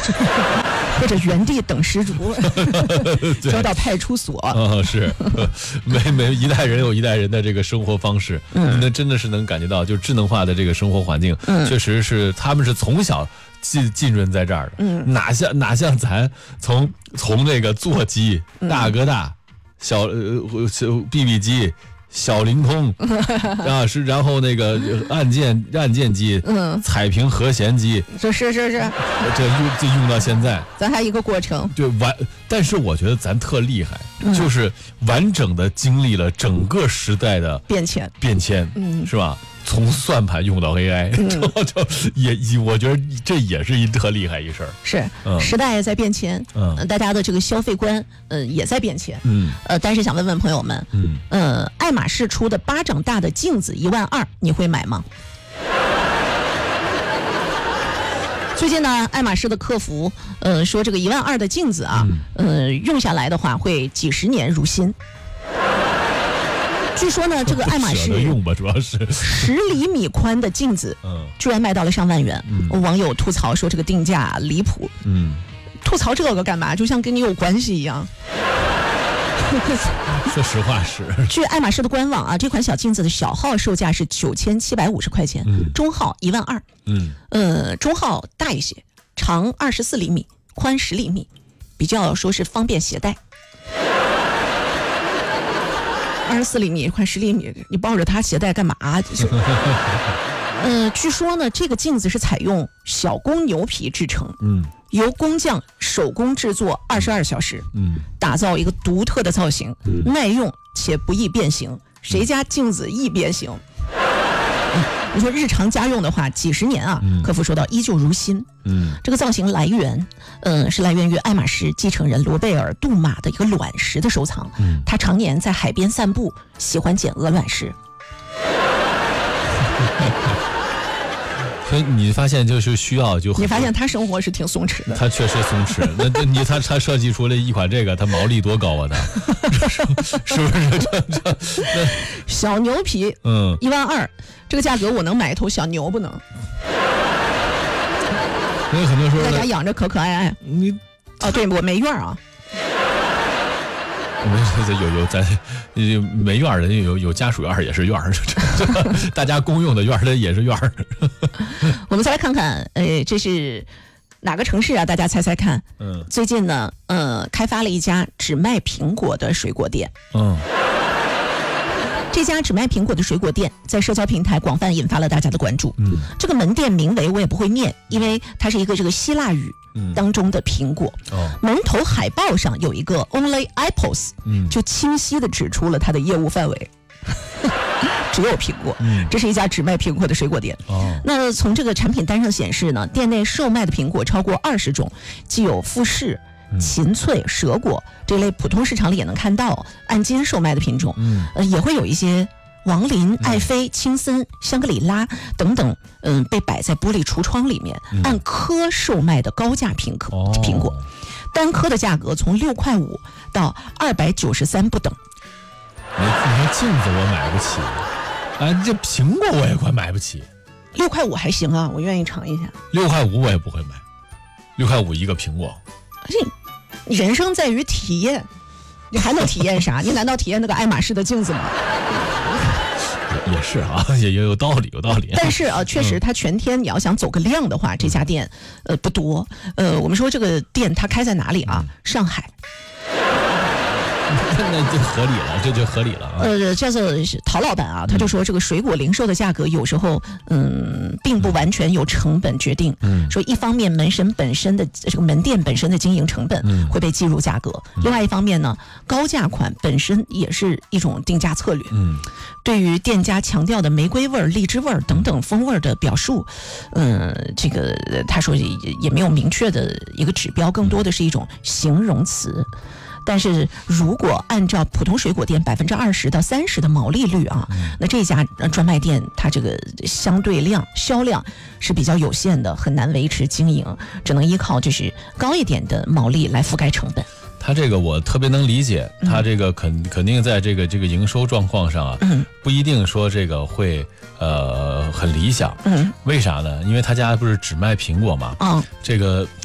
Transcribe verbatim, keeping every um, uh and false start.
或者原地等失主，交到派出所。 哦，是，每每一代人有一代人的这个生活方式，嗯，那真的是能感觉到，就智能化的这个生活环境，嗯，确实是他们是从小浸浸润在这儿的，嗯，哪像哪像咱从从那个座机、大哥大、小呃小 B B 机。小灵通啊，是，然后那个按键按键机，嗯，彩屏和弦机， 这是是是， 这用这用到现在， 咱还一个过程， 对完，但是我觉得咱特厉害，嗯、就是完整的经历了整个时代的变迁， 变迁，嗯，是吧？从算盘用到 A I，嗯、就就也我觉得这也是一特厉害一事儿。 是，嗯、时代在变迁，嗯，大家的这个消费观，呃，也在变迁，嗯，呃，但是想问问朋友们，嗯，呃，爱马仕出的巴掌大的镜子一万二，你会买吗？最近呢，爱马仕的客服，呃，说这个一万二的镜子啊，嗯、呃，用下来的话会几十年如新。据说呢，这个爱马仕用吧，主要是十厘米宽的镜子，嗯，居然卖到了上万元。嗯、网友吐槽说这个定价离谱。嗯，吐槽这个干嘛？就像跟你有关系一样。 说实话是。 据爱马仕的官网啊，这款小镜子的小号售价是九千七百五十块钱，嗯、中号一万二。嗯，呃，中号大一些，长二十四厘米，宽十厘米，比较说是方便携带。二十四厘米，宽十厘米，你抱着它携带干嘛？就是呃，据说呢，这个镜子是采用小公牛皮制成，嗯，由工匠手工制作二十二小时，嗯，打造一个独特的造型，嗯、耐用且不易变形。谁家镜子易变形？嗯、你说日常家用的话，几十年啊，嗯、客服说到依旧如新。嗯，这个造型来源，呃，是来源于爱马仕继承人罗贝尔·杜马的一个卵石的收藏。嗯，他常年在海边散步，喜欢捡鹅卵石。 所以你发现就是需要就你发现他生活是挺松弛的， 他确实松弛。那那你他他设计出了一款这个，他毛利多高啊？他是不是这这小牛皮？嗯，一万二，这个价格我能买一头小牛不能？ 因为很多时候在家养着可可爱爱。 你哦，对我没院啊。 有有咱有没院的，有有家属院也是院儿，大家公用的院的也是院儿。 我们再来看看，呃，这是哪个城市啊？大家猜猜看。嗯，最近呢，呃，开发了一家只卖苹果的水果店。嗯。这家只卖苹果的水果店在社交平台广泛引发了大家的关注。嗯，这个门店名为我也不会念，因为它是一个这个希腊语当中的苹果。哦，门头海报上有一个 Only Apples， 嗯，就清晰地指出了它的业务范围。只有苹果，嗯，这是一家只卖苹果的水果店。哦，那从这个产品单上显示呢，店内售卖的苹果超过二十种，既有富士、秦翠、蛇果这类普通市场里也能看到按斤售卖的品种，嗯，呃，也会有一些王林、爱妃、青森、香格里拉等等，嗯，被摆在玻璃橱窗里面，嗯、按颗售卖的高价苹果，哦、苹果，单颗的价格从六块五到二百九十三不等。 你你说镜子我买不起，啊，这苹果我也快买不起。 六块五还行啊，我愿意尝一下。 六块五我也不会买，六块五一个苹果。 人生在于体验，你还能体验啥？你难道体验那个爱马仕的镜子吗？ 也是啊，也也有道理，有道理。 但是啊，确实，它全天你要想走个量的话，这家店呃不多。呃，我们说这个店它开在哪里啊？上海。 那就合理了，这就合理了啊。 呃，叫做陶老板啊，他就说这个水果零售的价格有时候嗯，并不完全由成本决定。嗯，说一方面门神本身的这个门店本身的经营成本会被计入价格，嗯、另外一方面呢，高价款本身也是一种定价策略。嗯，对于店家强调的玫瑰味儿、荔枝味儿等等风味的表述，嗯，这个他说也也没有明确的一个指标，更多的是一种形容词。但是如果按照普通水果店百分之二十到三十的毛利率啊，嗯、那这家专卖店它这个相对量销量是比较有限的，很难维持经营，只能依靠就是高一点的毛利来覆盖成本。 他这个我特别能理解，他这个肯肯定在这个这个营收状况上啊，嗯、不一定说这个会呃很理想。嗯，为啥呢？因为他家不是只卖苹果嘛，嗯，这个